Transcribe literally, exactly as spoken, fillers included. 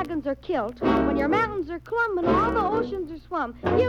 dragons are killed, when your mountains are clumb and all the oceans are swum, you